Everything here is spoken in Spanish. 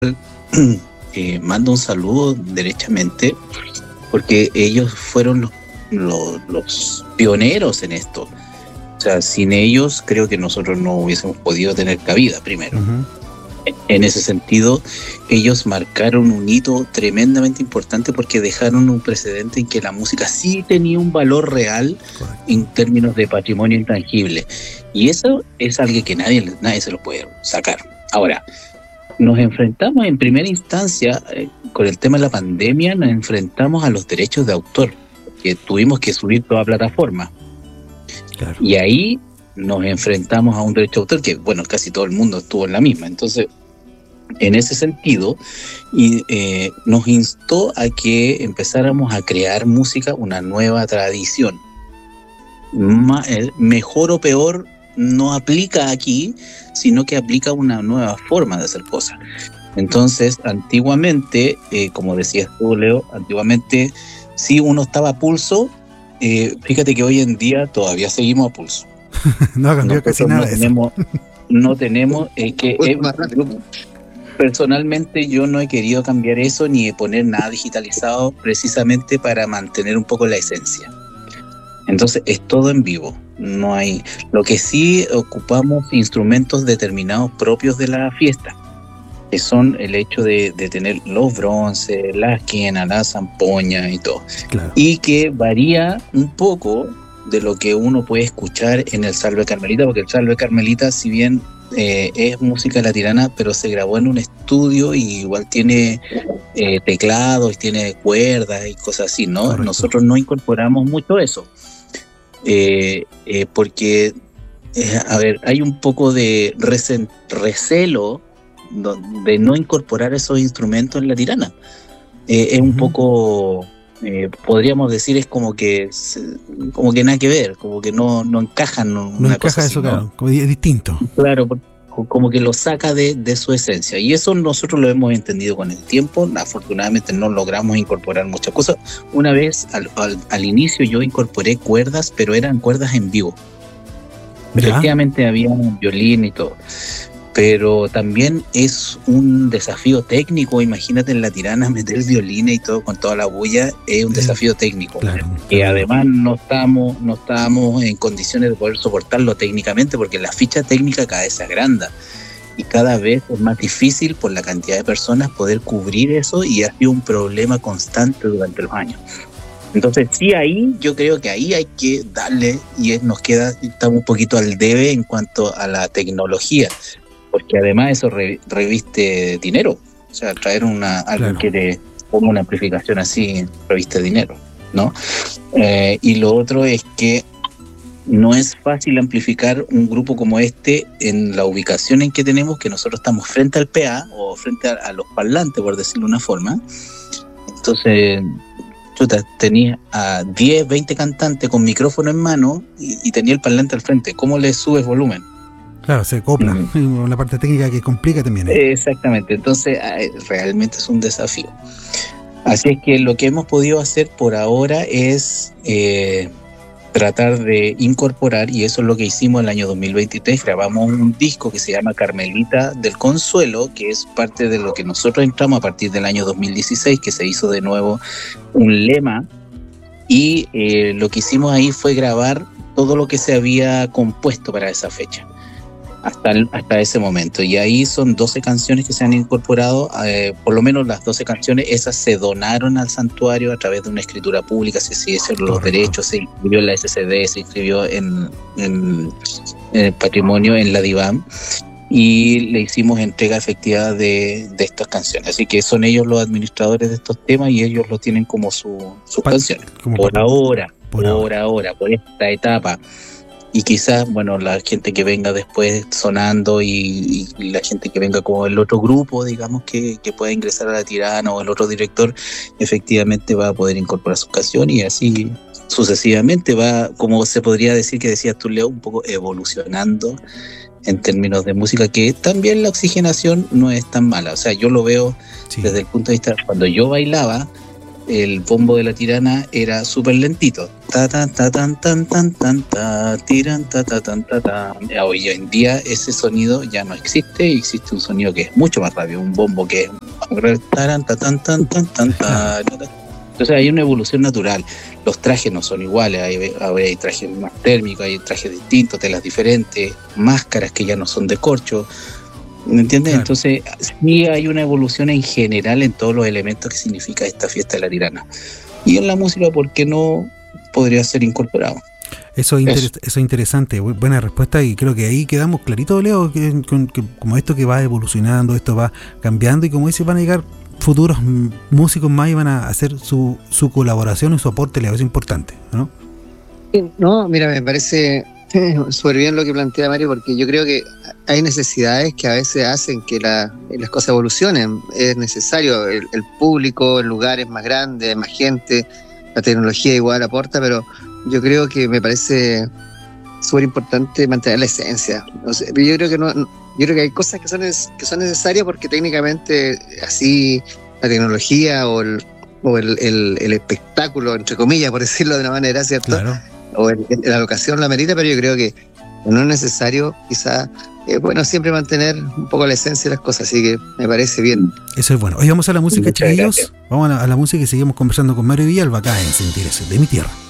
mando un saludo derechamente, porque ellos fueron los pioneros en esto. O sea, sin ellos creo que nosotros no hubiésemos podido tener cabida primero. Uh-huh. En ese sentido, ellos marcaron un hito tremendamente importante porque dejaron un precedente en que la música sí tenía un valor real. Correcto. En términos de patrimonio intangible. Y eso es algo que nadie se lo puede sacar. Ahora, nos enfrentamos en primera instancia, con el tema de la pandemia, nos enfrentamos a los derechos de autor, que tuvimos que subir toda plataforma. Claro. Y ahí nos enfrentamos a un derecho de autor que, bueno, casi todo el mundo estuvo en la misma. Entonces, en ese sentido, nos instó a que empezáramos a crear música, una nueva tradición. Mejor o peor no aplica aquí, sino que aplica una nueva forma de hacer cosas. Entonces, antiguamente, como decías tú, Leo, antiguamente sí uno estaba a pulso. Fíjate que hoy en día todavía seguimos a pulso. No ha cambiado casi nada. No tenemos personalmente yo no he querido cambiar eso ni poner nada digitalizado, precisamente para mantener un poco la esencia. Entonces es todo en vivo, no hay. Lo que sí ocupamos instrumentos determinados propios de la fiesta, que son el hecho de tener los bronces, las quenas, la zampoña y todo. Claro. Y que varía un poco de lo que uno puede escuchar en el Salve Carmelita, porque el Salve Carmelita, si bien es música latina, pero se grabó en un estudio y igual tiene teclados, tiene cuerdas y cosas así, ¿no? Correcto. Nosotros no incorporamos mucho eso, porque, a ver, hay un poco de recelo de no incorporar esos instrumentos en la tirana. Es un poco, podríamos decir, es como que nada que ver, como que no encajan. No encaja eso, claro, como es distinto. Claro, como que lo saca de su esencia. Y eso nosotros lo hemos entendido con el tiempo. Afortunadamente no logramos incorporar muchas cosas. Una vez, al inicio, yo incorporé cuerdas, pero eran cuerdas en vivo. ¿Ya? Efectivamente había un violín y todo. Pero también es un desafío técnico. Imagínate en la tirana meter el violín y todo con toda la bulla, es un desafío técnico. Claro. Y además no estábamos en condiciones de poder soportarlo técnicamente, porque la ficha técnica cada vez se agranda y cada vez es más difícil por la cantidad de personas poder cubrir eso, y ha sido un problema constante durante los años. Entonces sí, ahí yo creo que ahí hay que darle, y estamos un poquito al debe en cuanto a la tecnología, porque además eso reviste dinero. O sea, traer algo que te ponga una amplificación así reviste dinero, ¿no? Y lo otro es que no es fácil amplificar un grupo como este en la ubicación en que tenemos, que nosotros estamos frente al PA o frente a los parlantes, por decirlo de una forma. Entonces, tenía a 10, 20 cantantes con micrófono en mano y tenía el parlante al frente. ¿Cómo le subes volumen? Claro, se acopla. Una parte técnica que complica también. Exactamente, entonces realmente es un desafío. Así es que lo que hemos podido hacer por ahora es tratar de incorporar, y eso es lo que hicimos el año 2023, grabamos un disco que se llama Carmelita del Consuelo, que es parte de lo que nosotros entramos a partir del año 2016, que se hizo de nuevo un lema, y lo que hicimos ahí fue grabar todo lo que se había compuesto para esa fecha. Hasta ese momento, y ahí son 12 canciones que se han incorporado, por lo menos las 12 canciones, esas se donaron al santuario a través de una escritura pública, se hicieron los derechos, se inscribió en la SCD, se inscribió en el patrimonio, en la DIVAM, y le hicimos entrega efectiva de estas canciones, así que son ellos los administradores de estos temas y ellos lo tienen como sus canciones, por esta etapa. Y quizás, bueno, la gente que venga después sonando y la gente que venga como el otro grupo, digamos, que pueda ingresar a la tirana, o el otro director, efectivamente va a poder incorporar su canción, y así sucesivamente va, como se podría decir, que decías tú, Leo, un poco evolucionando en términos de música, que también la oxigenación no es tan mala. O sea, yo lo veo desde el punto de vista, cuando yo bailaba, el bombo de la Tirana era súper lentito. Ta ta ta tan tan tan tan ta tiran ta ta tan ta tan. Hoy en día ese sonido ya no existe, y existe un sonido que es mucho más rápido, un bombo que es taran ta tan tan tan tan ta. Entonces hay una evolución natural. Los trajes no son iguales, hay trajes más térmicos, hay trajes distintos, telas diferentes, máscaras que ya no son de corcho. ¿Me entiendes? Claro. Entonces, sí hay una evolución en general en todos los elementos que significa esta fiesta de la Tirana. Y en la música, ¿por qué no podría ser incorporado? Eso es interesante, buena respuesta, y creo que ahí quedamos clarito, Leo, que como esto que va evolucionando, esto va cambiando, y como dices, van a llegar futuros músicos más y van a hacer su colaboración y su aporte, Leo, es importante, ¿no? No, mira, me parece súper bien lo que plantea Mario, porque yo creo que hay necesidades que a veces hacen que las cosas evolucionen. Es necesario, el público, el lugar es más grande, más gente, la tecnología igual aporta, pero yo creo que me parece súper importante mantener la esencia. O sea, yo creo que hay cosas que son necesarias, porque técnicamente así la tecnología o el espectáculo, entre comillas, por decirlo de una manera, ¿cierto? Claro. O la locación la merita, pero yo creo que no es necesario, quizás, siempre mantener un poco la esencia de las cosas, así que me parece bien. Eso es bueno. Hoy vamos a la música, chiquillos. Vamos a la música y seguimos conversando con Mario Villalba acá en Sentir Eso de mi Tierra.